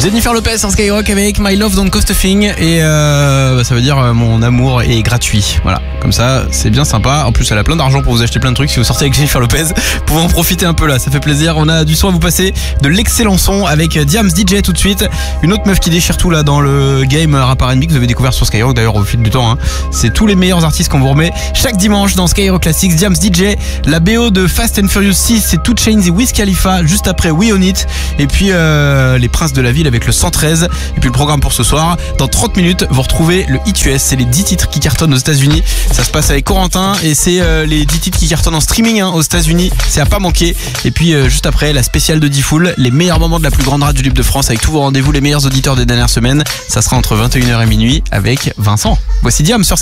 Jennifer Lopez sur Skyrock avec My Love Don't Cost a Thing. Et ça veut dire mon amour est gratuit. Voilà, comme ça c'est bien sympa. En plus elle a plein d'argent pour vous acheter plein de trucs. Si vous sortez avec Jennifer Lopez, vous pouvez en profiter un peu là, ça fait plaisir. On a du son à vous passer, de l'excellent son avec Diams DJ tout de suite. Une autre meuf qui déchire tout là dans le game rap R&B que vous avez découvert sur Skyrock d'ailleurs au fil du temps, hein. C'est tous les meilleurs artistes qu'on vous remet chaque dimanche dans Skyrock Classics. Diams DJ, la BO de Fast and Furious 6, c'est 2 Chainz et Wiz Khalifa juste après We Own It. Et puis les Princes de la Ville avec le 113. Et puis le programme pour ce soir, dans 30 minutes vous retrouvez le Hit US. C'est les 10 titres qui cartonnent aux États-Unis. Ça se passe avec Corentin et c'est les 10 titres qui cartonnent en streaming aux États-Unis. C'est à pas manquer. Et puis juste après la spéciale de D-Fool, les meilleurs moments de la plus grande radio libre de France avec tous vos rendez-vous, les meilleurs auditeurs des dernières semaines. Ça sera entre 21h et minuit avec Vincent. Voici Diam sur